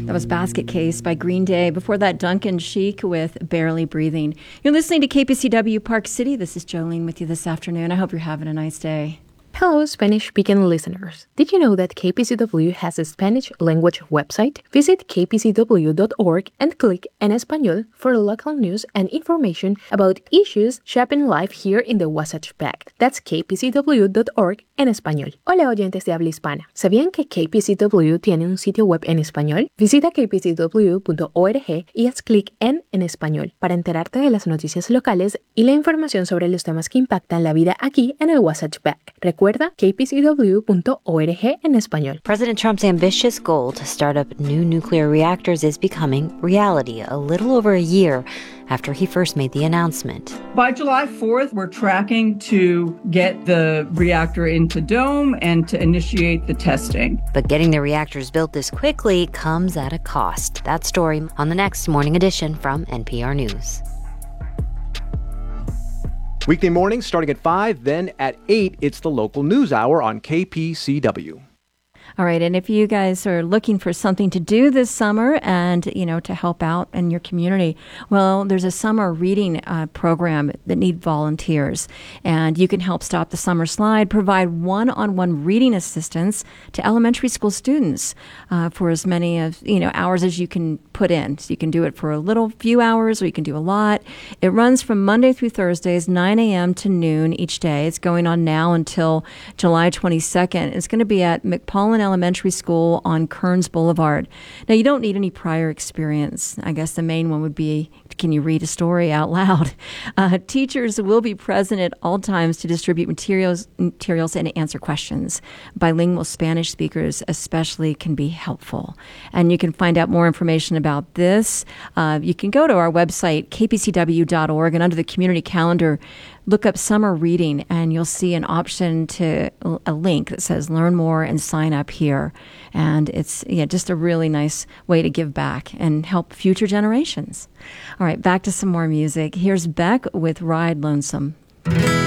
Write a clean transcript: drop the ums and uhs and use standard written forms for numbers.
That was Basket Case by Green Day. Before that, Duncan Sheik with Barely Breathing. You're listening to KPCW Park City. This is Jolene with you this afternoon. I hope you're having a nice day. Hello, Spanish-speaking listeners. Did you know that KPCW has a Spanish language website? Visit kpcw.org and click En Español for local news and information about issues shaping life here in the Wasatch Back. That's kpcw.org en español. Hola, oyentes de habla hispana. ¿Sabían que KPCW tiene un sitio web en español? Visita kpcw.org y haz clic en Español para enterarte de las noticias locales y la información sobre los temas que impactan la vida aquí en el Wasatch Back. Recuerda kpcw.org en español. President Trump's ambitious goal to start up new nuclear reactors is becoming reality a little over a year after he first made the announcement. By July 4th, we're tracking to get the reactor into Dome and to initiate the testing. But getting the reactors built this quickly comes at a cost. That story on the next Morning Edition from NPR News. Weekday mornings starting at 5, then at 8, it's the local news hour on KPCW. All right, and if you guys are looking for something to do this summer and, to help out in your community, well, there's a summer reading program that need volunteers. And you can help stop the summer slide, provide one-on-one reading assistance to elementary school students for as many of, hours as you can put in. So you can do it for a few hours, or you can do a lot. It runs from Monday through Thursdays, 9 a.m. to noon each day. It's going on now until July 22nd. It's going to be at McPaulin Elementary School on Kearns Boulevard. Now, you don't need any prior experience. I guess the main one would be, can you read a story out loud? Teachers will be present at all times to distribute materials and answer questions. Bilingual Spanish speakers especially can be helpful. And you can find out more information about this. You can go to our website, kpcw.org, and under the community calendar, look up summer reading, and you'll see an option to a link that says learn more and sign up here. And it's just a really nice way to give back and help future generations. All right, back to some more music. Here's Beck with Ride Lonesome.